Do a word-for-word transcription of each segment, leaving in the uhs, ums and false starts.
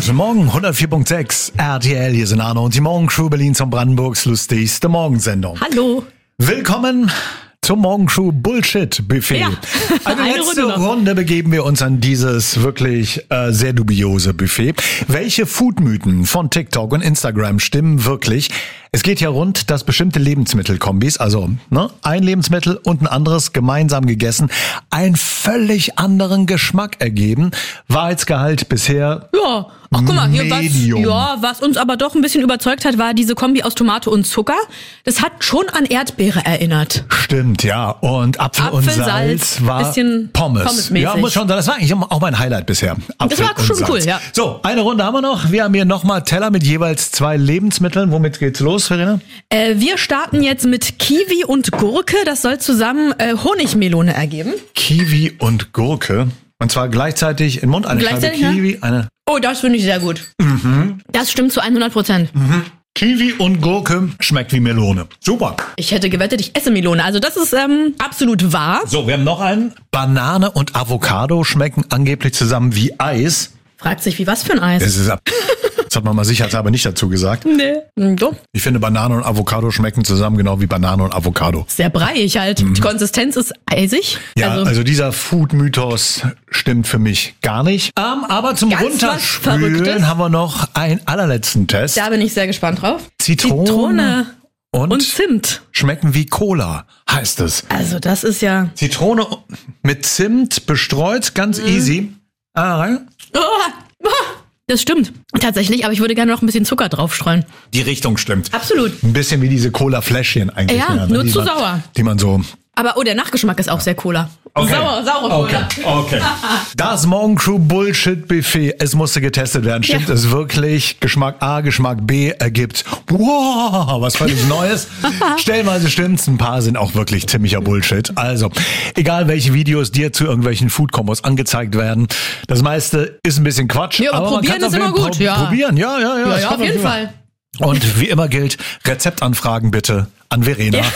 Guten Morgen, hundertvier Komma sechs R T L, hier sind Arno und die Morgencrew, Berlins und Brandenburgs lustigste Morgensendung. Hallo. Willkommen zum Morgencrew Bullshit Buffet. Ja. Also Eine letzte Runde, Runde begeben wir uns an dieses wirklich äh, sehr dubiose Buffet. Welche Foodmythen von TikTok und Instagram stimmen wirklich? Es geht ja rund, dass bestimmte Lebensmittelkombis, also ne, ein Lebensmittel und ein anderes gemeinsam gegessen, einen völlig anderen Geschmack ergeben. Wahrheitsgehalt bisher Ja, ach guck mal, hier was, Medium. ja, was uns aber doch ein bisschen überzeugt hat, war diese Kombi aus Tomate und Zucker. Das hat schon an Erdbeere erinnert. Stimmt, ja. Und Apfel, Apfel und Salz, Salz, war bisschen Pommes. Pommesmäßig. Ja, muss schon sagen, das war eigentlich auch mein Highlight bisher. Apfel Das war und schon Salz. cool, ja. So, eine Runde haben wir noch. Wir haben hier nochmal Teller mit jeweils zwei Lebensmitteln. Womit geht's los, Verena? Äh, wir starten jetzt mit Kiwi und Gurke. Das soll zusammen äh, Honigmelone ergeben. Kiwi und Gurke. Und zwar gleichzeitig im Mund. Eine Scheibe Gleichzeitig, Kiwi, eine... Oh, das finde ich sehr gut. Mhm. Das stimmt zu hundert Prozent. Mhm. Kiwi und Gurke schmeckt wie Melone. Super. Ich hätte gewettet, ich esse Melone. Also das ist ähm, absolut wahr. So, wir haben noch einen. Banane und Avocado schmecken angeblich zusammen wie Eis. Fragt sich, wie was für ein Eis? Das ist ab. Das hat man mal sicherheitshalber nicht dazu gesagt. Nee. So. Ich finde, Banane und Avocado schmecken zusammen genau wie Banane und Avocado. Sehr breiig halt. Mhm. Die Konsistenz ist eisig. Ja, also, also dieser Food-Mythos stimmt für mich gar nicht. Um, aber zum Ganz was Runterspülen Verrücktes. haben wir noch einen allerletzten Test. da bin ich sehr gespannt drauf. Zitrone, Zitrone und, und Zimt. schmecken wie Cola, heißt es. Also das ist ja... Zitrone mit Zimt bestreut, ganz Mhm. easy. Ah, Oh, oh, das stimmt. Tatsächlich, aber ich würde gerne noch ein bisschen Zucker draufstreuen. die Richtung stimmt. Absolut. Ein bisschen wie diese Cola-Fläschchen eigentlich. Ja, mehr, nur die zu man, sauer. Die man so... Aber oh, der Nachgeschmack ist auch sehr Cola. Okay. Sauer, saure Okay, Cola. okay. Das Morgencrew Bullshit Buffet, es musste getestet werden. Stimmt Ja. es wirklich? Geschmack A, Geschmack B ergibt, wow, was völlig Neues. Stellenweise stimmt's, ein paar sind auch wirklich ziemlicher Bullshit. Also, egal welche Videos dir zu irgendwelchen Food-Kombos angezeigt werden, das meiste ist ein bisschen Quatsch. Ja, aber man probieren kann's ist auf immer jeden gut, Fall ja. Probieren, ja, ja, ja. Ja, das ja, kann auf man jeden immer. Fall. Und wie immer gilt, Rezeptanfragen bitte an Verena. Ja.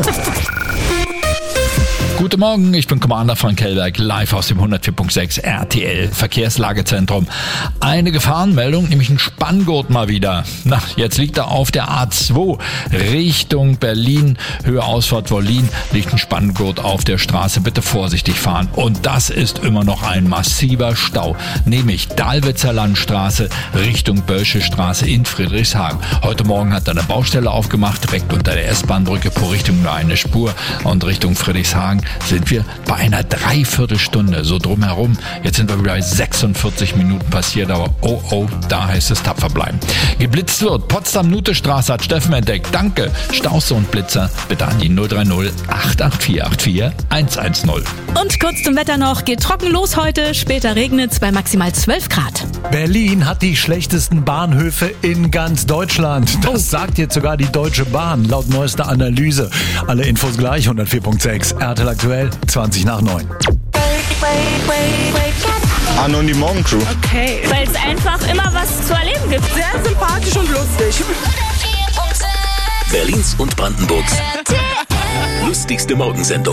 Guten Morgen, ich bin Commander Frank Kellberg, live aus dem hundertvier Komma sechs R T L Verkehrslagezentrum. Eine Gefahrenmeldung, nämlich ein Spanngurt mal wieder. Na, jetzt liegt er auf der A zwei Richtung Berlin, Höhe Ausfahrt Wollin, liegt ein Spanngurt auf der Straße. Bitte vorsichtig fahren. Und das ist immer noch ein massiver Stau, nämlich Dahlwitzer Landstraße Richtung Bölsche Straße in Friedrichshagen. Heute Morgen hat er eine Baustelle aufgemacht, direkt unter der S-Bahn-Brücke pro Richtung nur eine Spur und Richtung Friedrichshagen sind wir bei einer Dreiviertelstunde so drumherum. Jetzt sind wir wieder bei sechsundvierzig Minuten passiert, aber oh oh, da heißt es tapfer bleiben. Geblitzt wird, Potsdam-Nute-Straße hat Steffen entdeckt. Danke. Stauste und Blitzer bitte an die null drei null acht acht vier acht vier eins eins null. Und kurz zum Wetter noch. Geht trocken los heute. Später regnet's bei maximal zwölf Grad. Berlin hat die schlechtesten Bahnhöfe in ganz Deutschland. Das sagt jetzt sogar die Deutsche Bahn, laut neuester Analyse. Alle Infos gleich, hundertvier Komma sechs, R T L aktuell, zwanzig nach neun. Arno und die Morgencrew. Okay. Weil es einfach immer was zu erleben gibt. Sehr sympathisch und lustig. Berlins und Brandenburgs lustigste Morgensendung.